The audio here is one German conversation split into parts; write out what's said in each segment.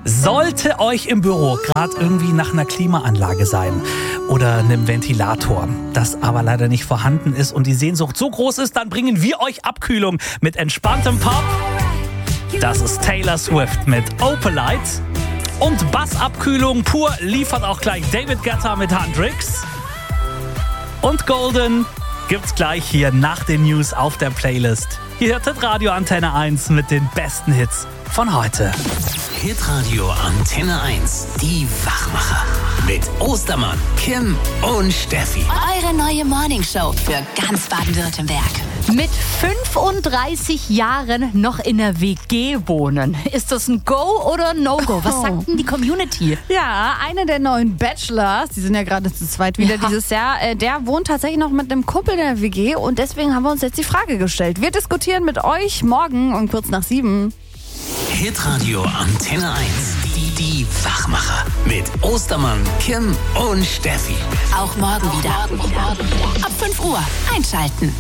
Sollte euch im Büro gerade irgendwie nach einer Klimaanlage sein oder einem Ventilator, das aber leider nicht vorhanden ist und die Sehnsucht so groß ist, dann bringen wir euch Abkühlung mit entspanntem Pop. Das ist Taylor Swift mit Opalite. Und Bassabkühlung pur liefert auch gleich David Guetta mit Hendrix. Und Golden gibt's gleich hier nach den News auf der Playlist. Hier hört Radio Antenne 1 mit den besten Hits von heute. Hitradio Antenne 1, die Wachmacher. Mit Ostermann, Kim und Steffi. Eure neue Morningshow für ganz Baden-Württemberg. Mit 35 Jahren noch in der WG wohnen. Ist das ein Go oder ein No-Go? Was sagt denn die Community? Ja, einer der neuen Bachelors, die sind ja gerade zu zweit wieder dieses Jahr, der wohnt tatsächlich noch mit einem Kumpel in der WG und deswegen haben wir uns jetzt die Frage gestellt. Wir diskutieren mit euch morgen um kurz nach 7. Hitradio Antenne 1, die Wachmacher. Mit Ostermann, Kim und Steffi. Auch morgen wieder. Ab 5 Uhr einschalten.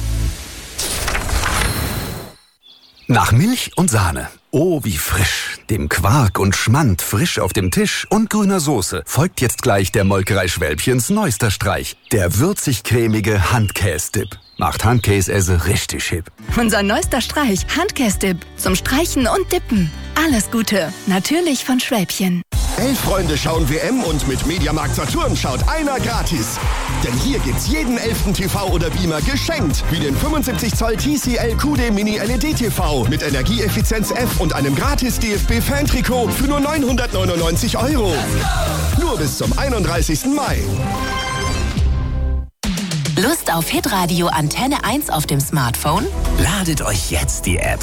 Nach Milch und Sahne. Oh, wie frisch. Dem Quark und Schmand frisch auf dem Tisch und grüner Soße folgt jetzt gleich der Molkerei Schwälbchens neuester Streich. Der würzig-cremige Handkäse-Dip. Macht Handkäse richtig hip. Unser neuester Streich, Handkäse-Dip. Zum Streichen und Dippen. Alles Gute. Natürlich von Schwäbchen. 11 Freunde schauen WM und mit Mediamarkt Saturn schaut einer gratis. Denn hier gibt's jeden 11. TV oder Beamer geschenkt. Wie den 75 Zoll TCL QD Mini LED TV mit Energieeffizienz F und einem gratis DFB-Fan-Trikot für nur 999 €. Nur bis zum 31. Mai. Lust auf Hitradio Antenne 1 auf dem Smartphone? Ladet euch jetzt die App.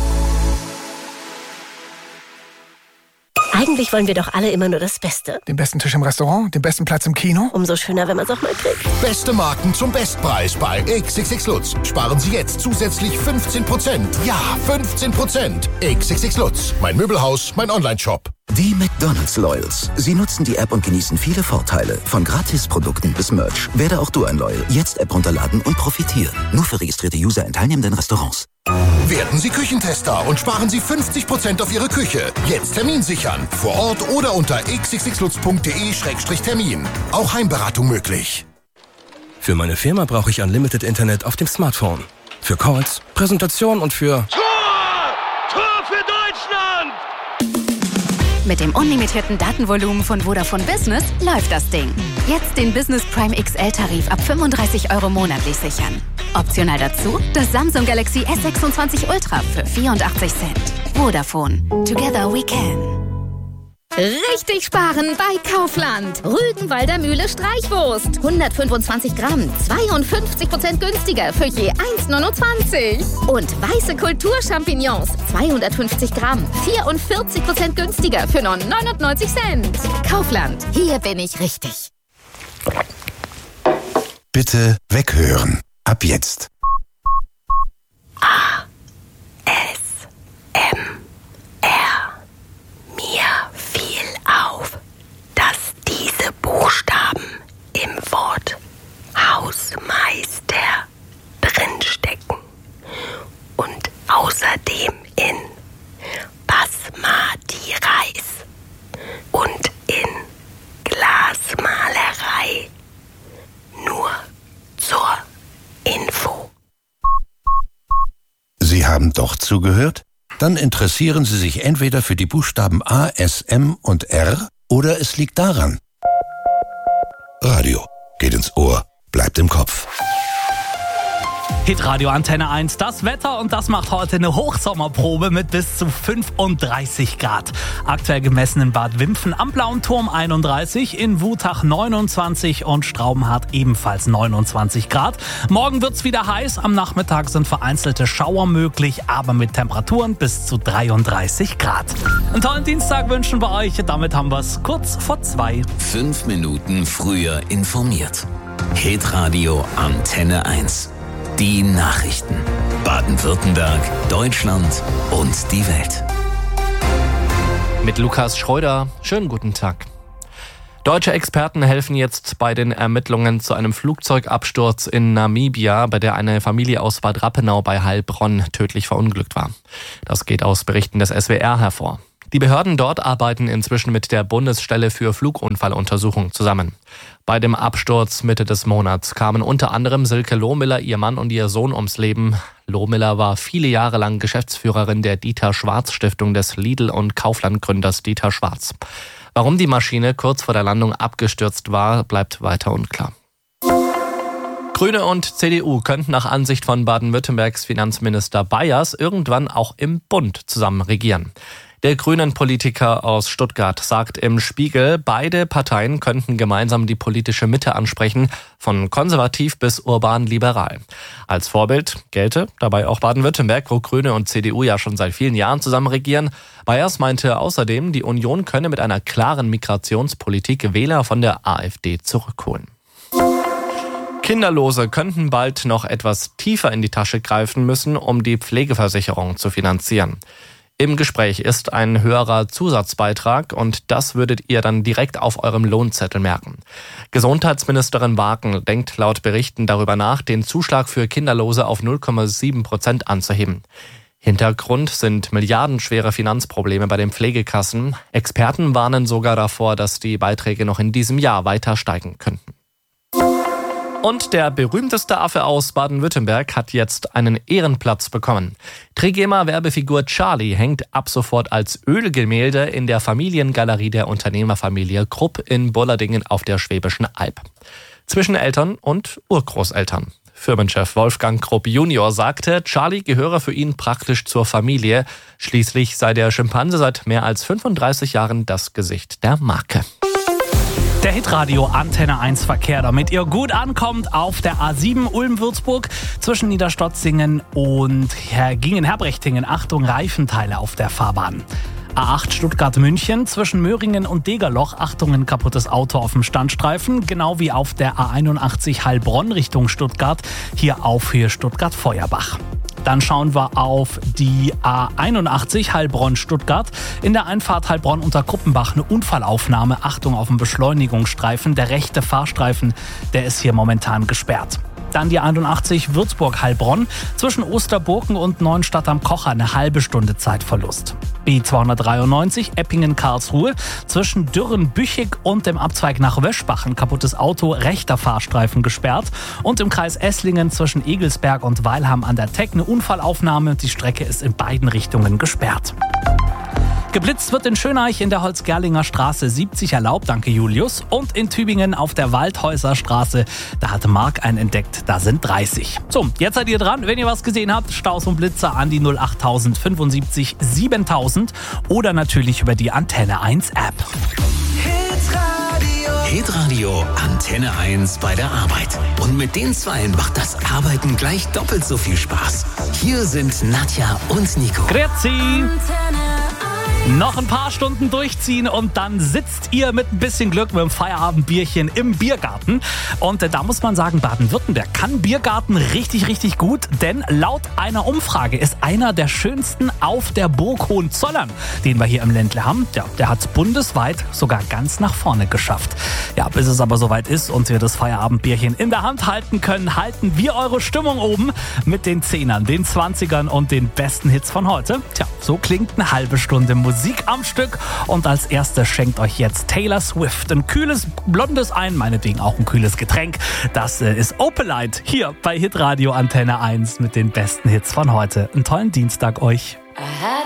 Eigentlich wollen wir doch alle immer nur das Beste. Den besten Tisch im Restaurant, den besten Platz im Kino. Umso schöner, wenn man es auch mal kriegt. Beste Marken zum Bestpreis bei XXX Lutz. Sparen Sie jetzt zusätzlich 15%. Ja, 15%. XXX Lutz. Mein Möbelhaus, mein Onlineshop. Die McDonald's Loyals. Sie nutzen die App und genießen viele Vorteile. Von Gratisprodukten bis Merch. Werde auch du ein Loyal. Jetzt App runterladen und profitieren. Nur für registrierte User in teilnehmenden Restaurants. Werden Sie Küchentester und sparen Sie 50% auf Ihre Küche. Jetzt Termin sichern. Vor Ort oder unter xxxlutz.de/termin. Auch Heimberatung möglich. Für meine Firma brauche ich Unlimited Internet auf dem Smartphone. Für Calls, Präsentation und für... Tor für Deutschland! Mit dem unlimitierten Datenvolumen von Vodafone Business läuft das Ding. Jetzt den Business Prime XL-Tarif ab 35 € monatlich sichern. Optional dazu das Samsung Galaxy S26 Ultra für 84 Cent. Vodafone. Together we can. Richtig sparen bei Kaufland. Rügenwalder Mühle Streichwurst. 125 Gramm, 52% günstiger für je 1,29. Und weiße Kulturchampignons, 250 Gramm, 44% günstiger für nur 99 Cent. Kaufland, hier bin ich richtig. Bitte weghören. Ab jetzt. Mir fiel auf, dass diese Buchstaben im Wort Hausmeister drinstecken und außerdem in Basmati Reis und in Glasmalerei. Nur zur Info. Sie haben doch zugehört? Dann interessieren Sie sich entweder für die Buchstaben A, S, M und R oder es liegt daran. Radio geht ins Ohr, bleibt im Kopf. Hitradio Antenne 1, das Wetter, und das macht heute eine Hochsommerprobe mit bis zu 35 Grad. Aktuell gemessen in Bad Wimpfen am Blauen Turm 31, in Wutach 29 und Straubenhardt ebenfalls 29 Grad. Morgen wird's wieder heiß, am Nachmittag sind vereinzelte Schauer möglich, aber mit Temperaturen bis zu 33 Grad. Einen tollen Dienstag wünschen wir euch, damit haben wir's kurz vor 2. 5 Minuten früher informiert. Hitradio Antenne 1. Die Nachrichten. Baden-Württemberg, Deutschland und die Welt. Mit Lukas Schreuder. Schönen guten Tag. Deutsche Experten helfen jetzt bei den Ermittlungen zu einem Flugzeugabsturz in Namibia, bei der eine Familie aus Bad Rappenau bei Heilbronn tödlich verunglückt war. Das geht aus Berichten des SWR hervor. Die Behörden dort arbeiten inzwischen mit der Bundesstelle für Flugunfalluntersuchung zusammen. Bei dem Absturz Mitte des Monats kamen unter anderem Silke Lohmiller, ihr Mann und ihr Sohn ums Leben. Lohmiller war viele Jahre lang Geschäftsführerin der Dieter-Schwarz-Stiftung des Lidl- und Kaufland-Gründers Dieter Schwarz. Warum die Maschine kurz vor der Landung abgestürzt war, bleibt weiter unklar. Grüne und CDU könnten nach Ansicht von Baden-Württembergs Finanzminister Bayers irgendwann auch im Bund zusammen regieren. Der Grünen-Politiker aus Stuttgart sagt im Spiegel, beide Parteien könnten gemeinsam die politische Mitte ansprechen, von konservativ bis urban-liberal. Als Vorbild gelte dabei auch Baden-Württemberg, wo Grüne und CDU ja schon seit vielen Jahren zusammen regieren. Bayers meinte außerdem, die Union könne mit einer klaren Migrationspolitik Wähler von der AfD zurückholen. Kinderlose könnten bald noch etwas tiefer in die Tasche greifen müssen, um die Pflegeversicherung zu finanzieren. Im Gespräch ist ein höherer Zusatzbeitrag und das würdet ihr dann direkt auf eurem Lohnzettel merken. Gesundheitsministerin Waken denkt laut Berichten darüber nach, den Zuschlag für Kinderlose auf 0,7% anzuheben. Hintergrund sind milliardenschwere Finanzprobleme bei den Pflegekassen. Experten warnen sogar davor, dass die Beiträge noch in diesem Jahr weiter steigen könnten. Und der berühmteste Affe aus Baden-Württemberg hat jetzt einen Ehrenplatz bekommen. Trigema-Werbefigur Charlie hängt ab sofort als Ölgemälde in der Familiengalerie der Unternehmerfamilie Krupp in Bollardingen auf der Schwäbischen Alb. Zwischen Eltern und Urgroßeltern. Firmenchef Wolfgang Krupp Junior sagte, Charlie gehöre für ihn praktisch zur Familie. Schließlich sei der Schimpanse seit mehr als 35 Jahren das Gesicht der Marke. Der Hitradio Antenne 1 Verkehr, damit ihr gut ankommt auf der A7 Ulm-Würzburg zwischen Niederstotzingen und Gingen-Herbrechtingen. Achtung, Reifenteile auf der Fahrbahn. A8 Stuttgart-München zwischen Möhringen und Degerloch. Achtung, ein kaputtes Auto auf dem Standstreifen. Genau wie auf der A81 Heilbronn Richtung Stuttgart. Hier Aufhöhe Stuttgart-Feuerbach. Dann schauen wir auf die A81 Heilbronn-Stuttgart. In der Einfahrt Heilbronn unter Kuppenbach eine Unfallaufnahme. Achtung auf den Beschleunigungsstreifen. Der rechte Fahrstreifen, der ist hier momentan gesperrt. Dann die 81 Würzburg-Heilbronn zwischen Osterburken und Neuenstadt am Kocher. Eine halbe Stunde Zeitverlust. B293 Eppingen-Karlsruhe zwischen Dürren-Büchig und dem Abzweig nach Wöschbach. Ein kaputtes Auto, rechter Fahrstreifen gesperrt. Und im Kreis Esslingen zwischen Egelsberg und Weilham an der Teck eine Unfallaufnahme. Die Strecke ist in beiden Richtungen gesperrt. Geblitzt wird in Schöneich in der Holzgerlinger Straße 70 erlaubt, danke Julius. Und in Tübingen auf der Waldhäuser Straße, da hatte Marc einen entdeckt, da sind 30. So, jetzt seid ihr dran. Wenn ihr was gesehen habt, Staus und Blitzer an die 08000 75 7000 oder natürlich über die Antenne 1 App. Hitradio Antenne 1 bei der Arbeit. Und mit den Zweien macht das Arbeiten gleich doppelt so viel Spaß. Hier sind Nadja und Nico. Grüezi! Noch ein paar Stunden durchziehen und dann sitzt ihr mit ein bisschen Glück mit dem Feierabendbierchen im Biergarten. Und da muss man sagen, Baden-Württemberg kann Biergarten richtig, richtig gut, denn laut einer Umfrage ist einer der schönsten auf der Burg Hohenzollern, den wir hier im Ländle haben. Ja, der hat es bundesweit sogar ganz nach vorne geschafft. Ja, bis es aber soweit ist und wir das Feierabendbierchen in der Hand halten können, halten wir eure Stimmung oben mit den 10ern, den 20ern und den besten Hits von heute. Tja, so klingt eine halbe Stunde Musik am Stück und als erstes schenkt euch jetzt Taylor Swift ein kühles Blondes ein, meinetwegen auch ein kühles Getränk. Das ist Opalite hier bei Hitradio Antenne 1 mit den besten Hits von heute. Einen tollen Dienstag euch.